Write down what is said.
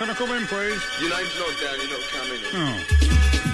Can I come in, please? Your name's not down, you're not coming in. Oh.